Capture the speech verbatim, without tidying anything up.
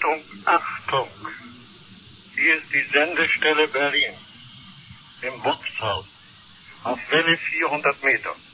Achtung, Achtung. Hier ist die Sendestelle Berlin. Im Wuchshaus. Auf Welle vierhundert Meter.